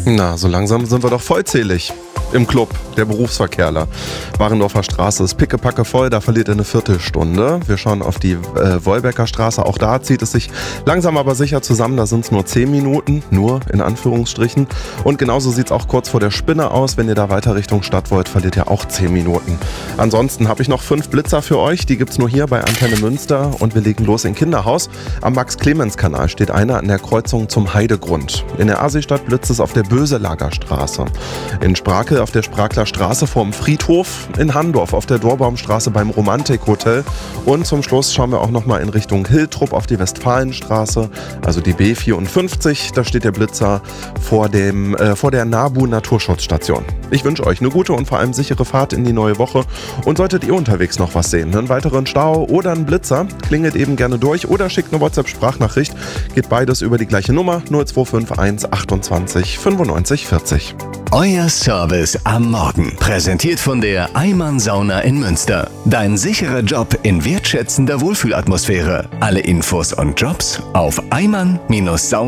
Na, so langsam sind wir doch vollzählig. Im Club, der Berufsverkehrler. Warendorfer Straße ist pickepacke voll, da verliert ihr eine Viertelstunde. Wir schauen auf die Wolbecker Straße, auch da zieht es sich langsam aber sicher zusammen, da sind es nur 10 Minuten, nur in Anführungsstrichen. Und genauso sieht es auch kurz vor der Spinne aus, wenn ihr da weiter Richtung Stadt wollt, verliert ihr auch 10 Minuten. Ansonsten habe ich noch 5 Blitzer für euch, die gibt's nur hier bei Antenne Münster und wir legen los in Kinderhaus. Am Max-Clemens-Kanal steht einer an der Kreuzung zum Heidegrund. In der Asistadt blitzt es auf der Böselager Straße. In Sprakel auf der Sprakler Straße vorm Friedhof, in Handorf auf der Dorbaumstraße beim Romantik-Hotel und zum Schluss schauen wir auch nochmal in Richtung Hiltrup auf die Westfalenstraße, also die B54, da steht der Blitzer vor der NABU Naturschutzstation. Ich wünsche euch eine gute und vor allem sichere Fahrt in die neue Woche und solltet ihr unterwegs noch was sehen, einen weiteren Stau oder einen Blitzer, klingelt eben gerne durch oder schickt eine WhatsApp-Sprachnachricht, geht beides über die gleiche Nummer 0251 28 95 40. Euer Service am Morgen. Präsentiert von der Eimann Sauna in Münster. Dein sicherer Job in wertschätzender Wohlfühlatmosphäre. Alle Infos und Jobs auf eimann-sauna.de.